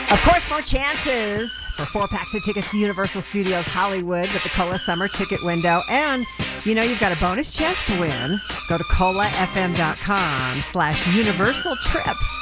Of course, more chances for 4 packs of tickets to Universal Studios Hollywood with the Cola Summer Ticket Window. And, you've got a bonus chance to win. Go to colafm.com/universal trip.